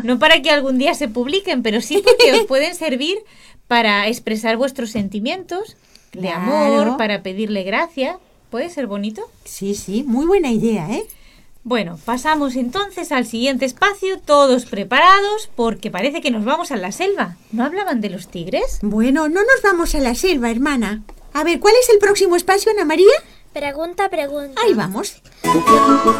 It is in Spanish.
No para que algún día se publiquen, pero sí porque os pueden servir para expresar vuestros sentimientos de amor, para pedirle gracia. ¿Puede ser bonito? Sí, muy buena idea, ¿eh? Bueno, pasamos entonces al siguiente espacio, todos preparados, porque parece que nos vamos a la selva. ¿No hablaban de los tigres? Bueno, no nos vamos a la selva, hermana. A ver, ¿cuál es el próximo espacio, Ana María? Pregunta. Ahí vamos.